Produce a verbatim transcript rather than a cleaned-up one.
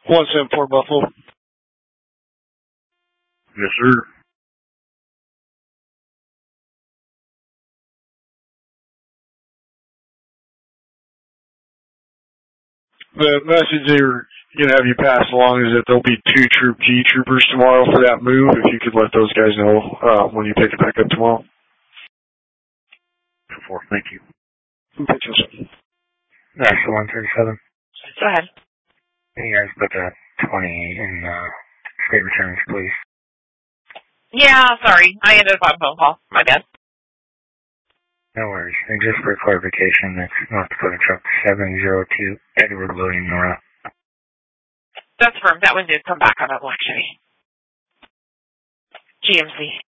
one seven four Buffalo. Yes, sir. The message they were going to have you pass along is that there'll be two Troop G troopers tomorrow for that move. If you could let those guys know uh, when you pick it back up tomorrow. Before, thank you. That's the one thirty-seven. Go ahead. Can you guys put that twenty in uh, state returns, please? Yeah, sorry. I ended up on a phone call. My bad. No worries. And just for clarification, that's North Dakota Truck seven zero two, Edward William Nora. That's firm. That one did come back on it, actually. G M C.